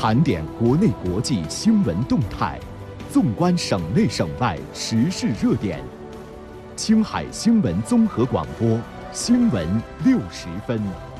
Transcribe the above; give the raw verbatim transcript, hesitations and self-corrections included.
盘点国内国际新闻动态，纵观省内省外时事热点。青海新闻综合广播，新闻六十分。